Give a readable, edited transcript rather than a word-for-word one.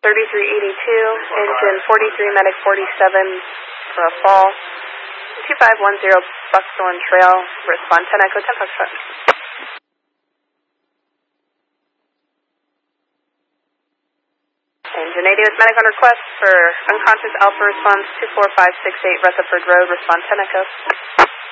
3382, engine 43, medic 47 for a fall. 2510 Buckthorn Trail, respond 10 Echo 10 Foxtrot. Engine 80 with medic on request for unconscious Alpha response 24568 Rutherford Road, respond 10 Echo.